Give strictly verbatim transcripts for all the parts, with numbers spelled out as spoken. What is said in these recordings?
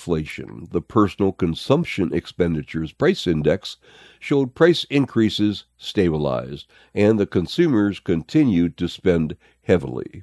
inflation. The Personal Consumption Expenditures Price Index showed price increases stabilized, and the consumers continued to spend heavily.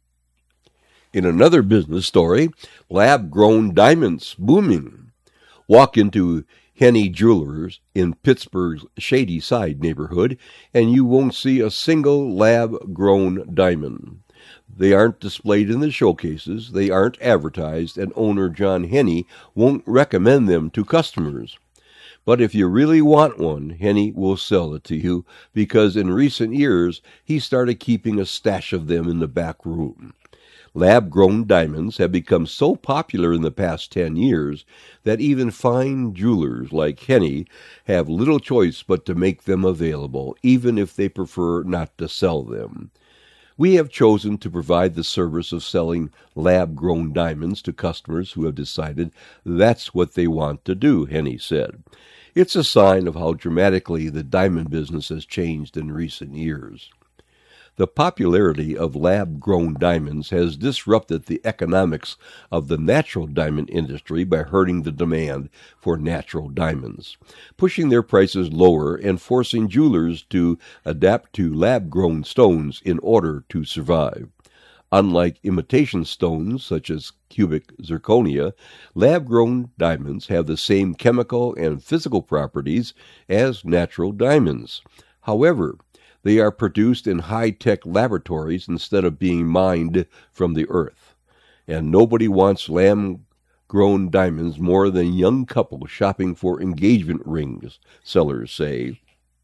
In another business story, lab-grown diamonds booming. Walk into Henny Jewelers in Pittsburgh's Shady Side neighborhood, and you won't see a single lab-grown diamond. They aren't displayed in the showcases, they aren't advertised, and owner John Henny won't recommend them to customers. But if you really want one, Henny will sell it to you, because in recent years he started keeping a stash of them in the back room. Lab-grown diamonds have become so popular in the past ten years that even fine jewelers like Henny have little choice but to make them available, even if they prefer not to sell them. We have chosen to provide the service of selling lab-grown diamonds to customers who have decided that's what they want to do, Henny said. It's a sign of how dramatically the diamond business has changed in recent years. The popularity of lab-grown diamonds has disrupted the economics of the natural diamond industry by hurting the demand for natural diamonds, pushing their prices lower and forcing jewelers to adapt to lab-grown stones in order to survive. Unlike imitation stones such as cubic zirconia, lab-grown diamonds have the same chemical and physical properties as natural diamonds. However, they are produced in high-tech laboratories instead of being mined from the earth. And nobody wants lab-grown diamonds more than young couples shopping for engagement rings, sellers say.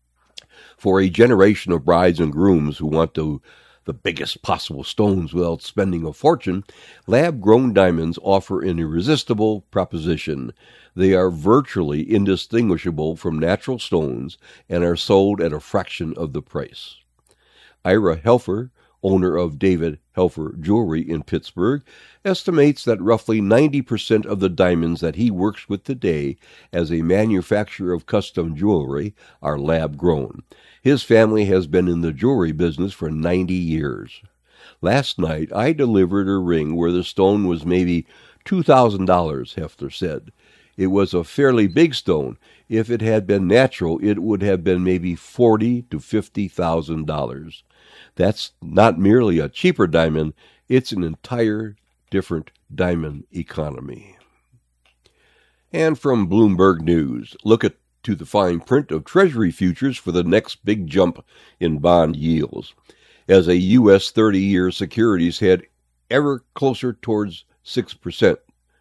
For a generation of brides and grooms who want to the biggest possible stones without spending a fortune, lab-grown diamonds offer an irresistible proposition. They are virtually indistinguishable from natural stones and are sold at a fraction of the price. Ira Helfer, owner of David Helfer Jewelry in Pittsburgh, estimates that roughly ninety percent of the diamonds that he works with today as a manufacturer of custom jewelry are lab-grown. His family has been in the jewelry business for ninety years. Last night, I delivered a ring where the stone was maybe two thousand dollars, Helfer said. It was a fairly big stone. If it had been natural, it would have been maybe forty thousand to fifty thousand dollars. That's not merely a cheaper diamond, it's an entire different diamond economy. And from Bloomberg News, look at to the fine print of Treasury futures for the next big jump in bond yields, as a U S thirty-year securities head ever closer towards six percent.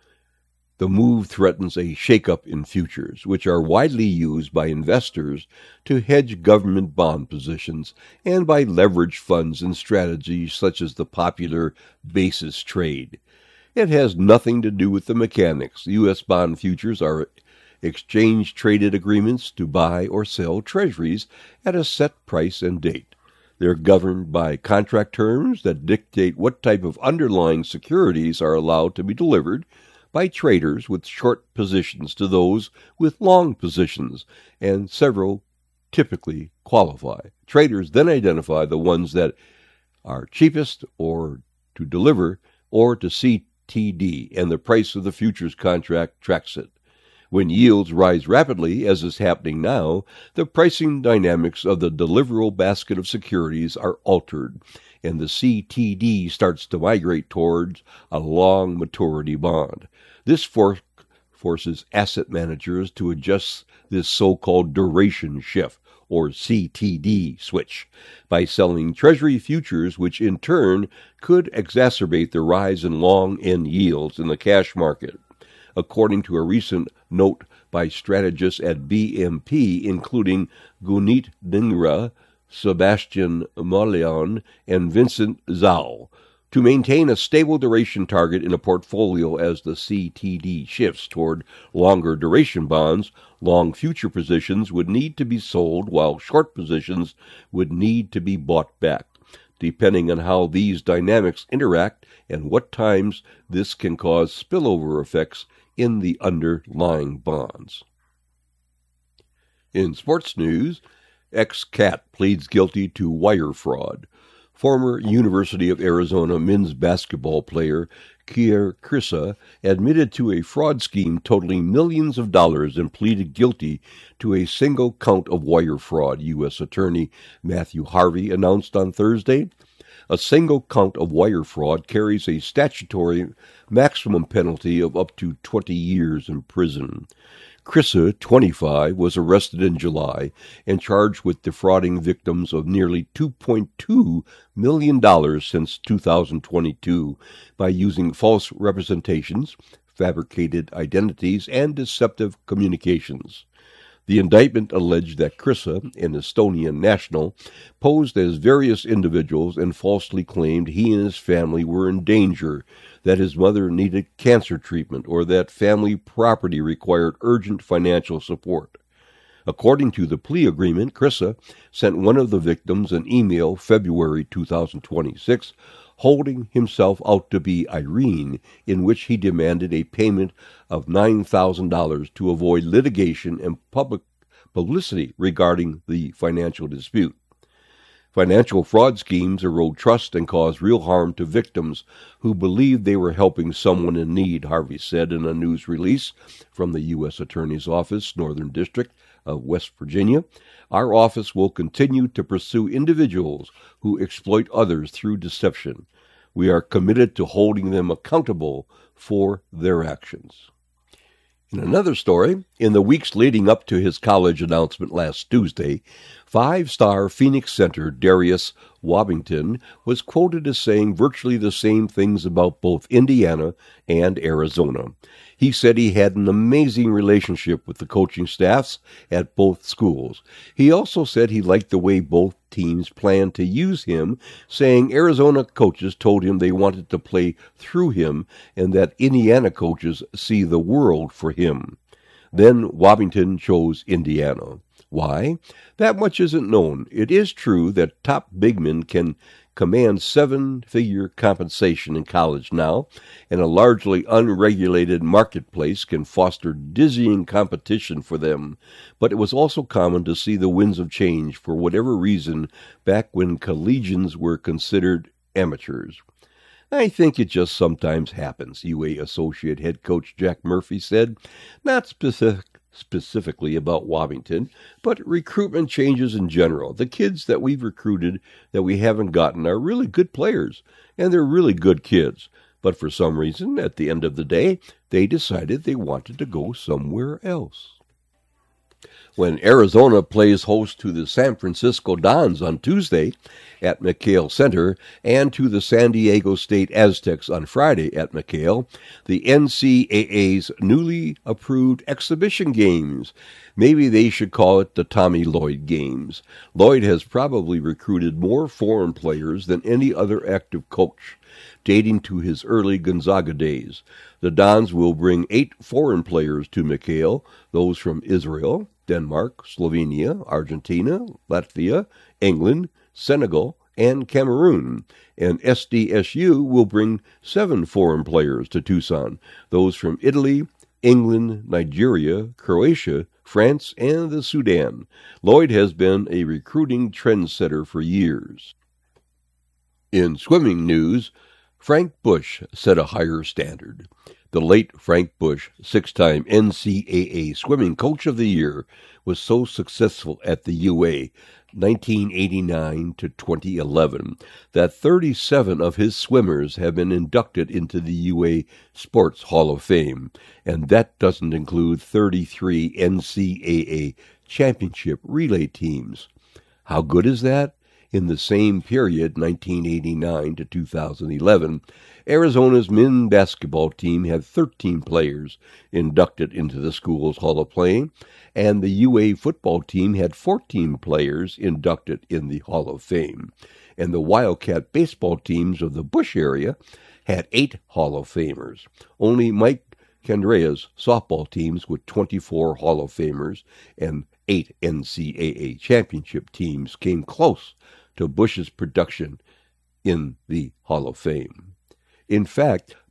The move threatens a shakeup in futures, which are widely used by investors to hedge government bond positions and by leverage funds and strategies such as the popular basis trade. It has nothing to do with the mechanics. U S bond futures are exchange-traded agreements to buy or sell treasuries at a set price and date. They're governed by contract terms that dictate what type of underlying securities are allowed to be delivered by traders with short positions to those with long positions, and several typically qualify. Traders then identify the ones that are cheapest or to deliver or to C T D, and the price of the futures contract tracks it. When yields rise rapidly, as is happening now, the pricing dynamics of the deliverable basket of securities are altered, and the C T D starts to migrate towards a long maturity bond. This for- forces asset managers to adjust this so-called duration shift, or C T D switch, by selling Treasury futures, which in turn could exacerbate the rise in long-end yields in the cash market. According to a recent note by strategists at B M P, including Gunit Dhingra, Sebastian Molion, and Vincent Zhao, to maintain a stable duration target in a portfolio as the C T D shifts toward longer duration bonds, long future positions would need to be sold while short positions would need to be bought back, depending on how these dynamics interact and what times this can cause spillover effects in the underlying bonds. In sports news, ex-Cat pleads guilty to wire fraud. Former University of Arizona men's basketball player Keir Krissa, admitted to a fraud scheme totaling millions of dollars and pleaded guilty to a single count of wire fraud, U S Attorney Matthew Harvey announced on Thursday. A single count of wire fraud carries a statutory maximum penalty of up to twenty years in prison. Krissa, twenty-five, was arrested in July and charged with defrauding victims of nearly two point two million dollars since two thousand twenty-two by using false representations, fabricated identities, and deceptive communications. The indictment alleged that Krissa, an Estonian national, posed as various individuals and falsely claimed he and his family were in danger, that his mother needed cancer treatment, or that family property required urgent financial support. According to the plea agreement, Krissa sent one of the victims an email February two thousand twenty-six holding himself out to be Irene, in which he demanded a payment of nine thousand dollars to avoid litigation and public publicity regarding the financial dispute. Financial fraud schemes erode trust and cause real harm to victims who believed they were helping someone in need, Harvey said in a news release from the U S Attorney's Office, Northern District of West Virginia. Our office will continue to pursue individuals who exploit others through deception. We are committed to holding them accountable for their actions. In another story, in the weeks leading up to his college announcement last Tuesday, five-star Phoenix center Darius Wobington was quoted as saying virtually the same things about both Indiana and Arizona. He said he had an amazing relationship with the coaching staffs at both schools. He also said he liked the way both teams planned to use him, saying Arizona coaches told him they wanted to play through him and that Indiana coaches see the world for him. Then Wobington chose Indiana. Why? That much isn't known. It is true that top big men can command seven-figure compensation in college now, and a largely unregulated marketplace can foster dizzying competition for them. But it was also common to see the winds of change for whatever reason back when collegians were considered amateurs. I think it just sometimes happens, U A Associate Head Coach Jack Murphy said. Not specific. specifically about Wobington, but recruitment changes in general. The kids that we've recruited that we haven't gotten are really good players, and they're really good kids. But for some reason, at the end of the day, they decided they wanted to go somewhere else. When Arizona plays host to the San Francisco Dons on Tuesday at McKale Center and to the San Diego State Aztecs on Friday at McKale, the N C A A's newly approved exhibition games. Maybe they should call it the Tommy Lloyd Games. Lloyd has probably recruited more foreign players than any other active coach, dating to his early Gonzaga days. The Dons will bring eight foreign players to McKale, those from Israel, Denmark, Slovenia, Argentina, Latvia, England, Senegal, and Cameroon. And S D S U will bring seven foreign players to Tucson, those from Italy, England, Nigeria, Croatia, France, and the Sudan. Lloyd has been a recruiting trendsetter for years. In swimming news, Frank Bush set a higher standard. The late Frank Bush, six-time N C A A Swimming Coach of the Year, was so successful at the U A nineteen eighty-nine to twenty eleven that thirty-seven of his swimmers have been inducted into the U A Sports Hall of Fame, and that doesn't include thirty-three N C A A championship relay teams. How good is that? In the same period, nineteen eighty-nine to two thousand eleven, Arizona's men's basketball team had thirteen players inducted into the school's Hall of Fame, and the U A football team had fourteen players inducted in the Hall of Fame. And the Wildcat baseball teams of the Bush area had eight Hall of Famers. Only Mike Candrea's softball teams with twenty-four Hall of Famers and eight N C A A championship teams came close to Bush's production in the Hall of Fame. In fact,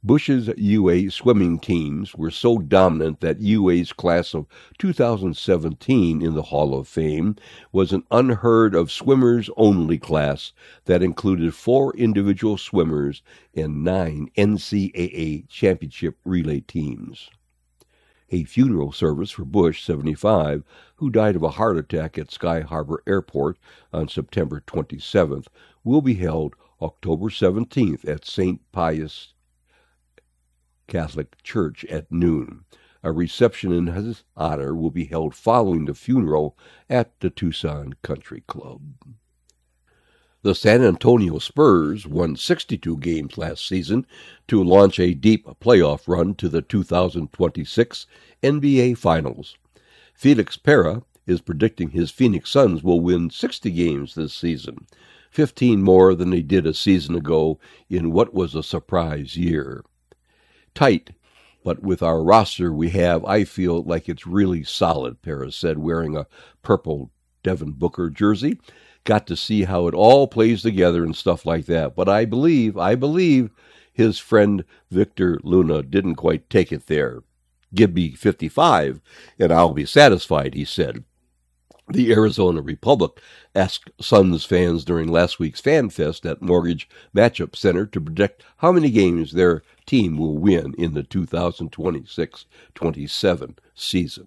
Bush's U A swimming teams were so dominant that U A's class of two thousand seventeen in the Hall of Fame was an unheard-of swimmers-only class that included four individual swimmers and nine N C double A championship relay teams. A funeral service for Bush, seventy-five, who died of a heart attack at Sky Harbor Airport on September twenty-seventh, will be held October seventeenth at Saint Pius Catholic Church at noon. A reception in his honor will be held following the funeral at the Tucson Country Club. The San Antonio Spurs won sixty-two games last season to launch a deep playoff run to the two thousand twenty-six N B A Finals. Felix Pera is predicting his Phoenix Suns will win sixty games this season, fifteen more than they did a season ago in what was a surprise year. Tight, but with our roster we have, I feel like it's really solid, Pera said, wearing a purple Devin Booker jersey. Got to see how it all plays together and stuff like that. But I believe, I believe his friend Victor Luna didn't quite take it there. Give me fifty-five and I'll be satisfied, he said. The Arizona Republic asked Suns fans during last week's Fan Fest at Mortgage Matchup Center to predict how many games their team will win in the two thousand twenty-six twenty-seven season.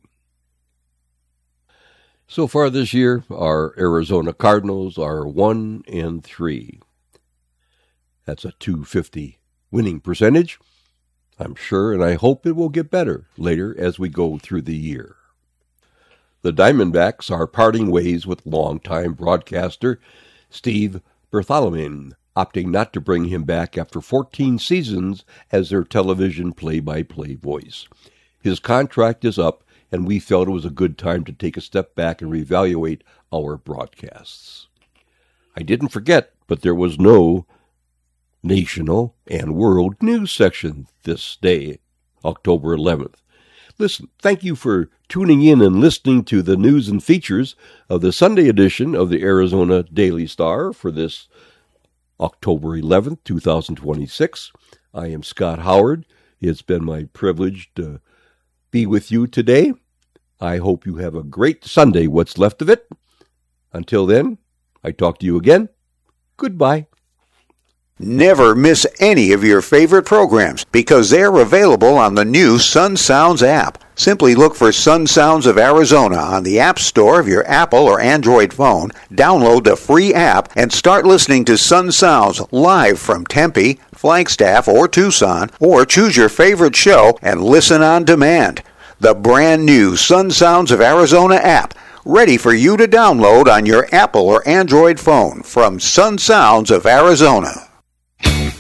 So far this year, our Arizona Cardinals are one and three. That's a two fifty winning percentage, I'm sure, and I hope it will get better later as we go through the year. The Diamondbacks are parting ways with longtime broadcaster Steve Bartholomew, opting not to bring him back after fourteen seasons as their television play-by-play voice. His contract is up, and we felt it was a good time to take a step back and reevaluate our broadcasts. I didn't forget, but there was no national and world news section this day, October eleventh. Listen, thank you for tuning in and listening to the news and features of the Sunday edition of the Arizona Daily Star for this October eleventh, twenty twenty-six. I am Scott Howard. It's been my privilege to be with you today. I hope you have a great Sunday, what's left of it. Until then, I talk to you again. Goodbye. Never miss any of your favorite programs because they're available on the new Sun Sounds app. Simply look for Sun Sounds of Arizona on the App Store of your Apple or Android phone, download the free app, and start listening to Sun Sounds live from Tempe, Flagstaff, or Tucson, or choose your favorite show and listen on demand. The brand new Sun Sounds of Arizona app, ready for you to download on your Apple or Android phone from Sun Sounds of Arizona.